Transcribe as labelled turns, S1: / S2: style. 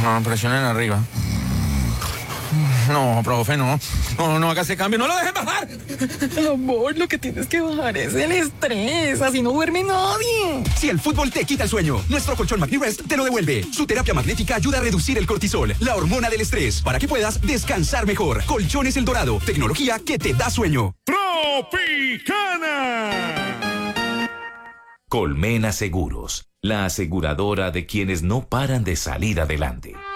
S1: No, presionen arriba. No, profe, no. No haga ese cambio, no lo dejen bajar.
S2: Amor, lo que tienes que bajar es el estrés, así no duerme nadie.
S3: Si el fútbol te quita el sueño, nuestro colchón MagniRest te lo devuelve. Su terapia magnética ayuda a reducir el cortisol, la hormona del estrés, para que puedas descansar mejor. Colchones El Dorado, tecnología que te da sueño.
S4: ¡Tropicana! Colmena Seguros, la aseguradora de quienes no paran de salir adelante.